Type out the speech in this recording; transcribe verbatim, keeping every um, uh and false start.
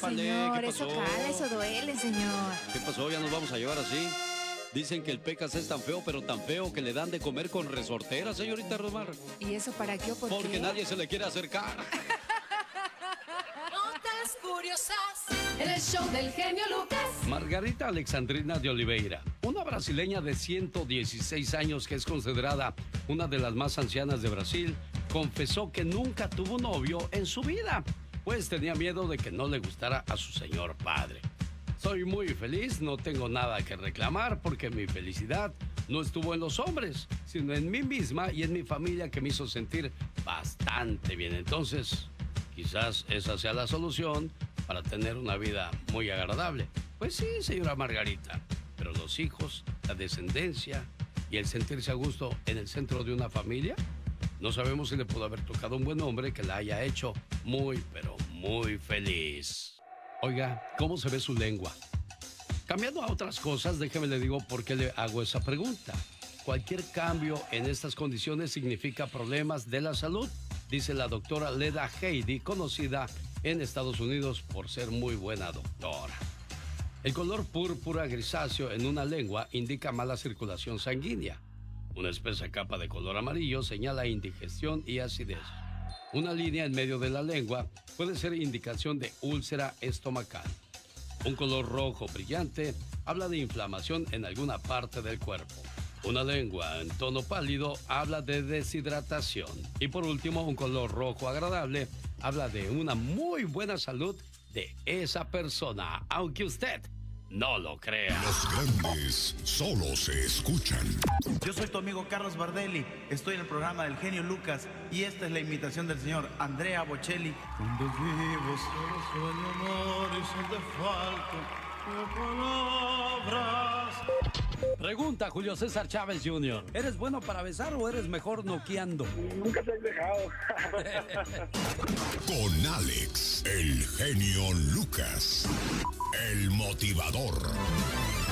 épale, señor, ¿qué eso pasó? cala, eso duele, señor. ¿Qué pasó? ¿Ya nos vamos a llevar así? Dicen que el Pecas es tan feo, pero tan feo que le dan de comer con resortera, señorita Rosmar. ¿Y eso para qué o por Porque qué? nadie se le quiere acercar. Notas curiosas en el show del genio Lucas. Margarita Alexandrina de Oliveira, una brasileña de ciento dieciséis años que es considerada una de las más ancianas de Brasil, confesó que nunca tuvo novio en su vida, pues tenía miedo de que no le gustara a su señor padre. Soy muy feliz, no tengo nada que reclamar porque mi felicidad no estuvo en los hombres, sino en mí misma y en mi familia que me hizo sentir bastante bien. Entonces, quizás esa sea la solución para tener una vida muy agradable. Pues sí, señora Margarita, pero los hijos, la descendencia y el sentirse a gusto en el centro de una familia, no sabemos si le pudo haber tocado un buen hombre que la haya hecho muy, pero muy feliz. Oiga, ¿cómo se ve su lengua? Cambiando a otras cosas, déjeme le digo por qué le hago esa pregunta. Cualquier cambio en estas condiciones significa problemas de la salud, dice la doctora Leda Heidi, conocida en Estados Unidos por ser muy buena doctora. El color púrpura grisáceo en una lengua indica mala circulación sanguínea. Una espesa capa de color amarillo señala indigestión y acidez. Una línea en medio de la lengua puede ser indicación de úlcera estomacal. Un color rojo brillante habla de inflamación en alguna parte del cuerpo. Una lengua en tono pálido habla de deshidratación. Y por último, un color rojo agradable habla de una muy buena salud de esa persona, aunque usted no lo crea. Los grandes solo se escuchan. Yo soy tu amigo Carlos Bardelli, estoy en el programa del genio Lucas y esta es la imitación del señor Andrea Bocelli. Cuando vivo solo sueño amor y son de falta de palabras. Pregunta Julio César Chávez junior ¿Eres bueno para besar o eres mejor noqueando? Nunca te he dejado. Con Alex, el genio Lucas, el motivador.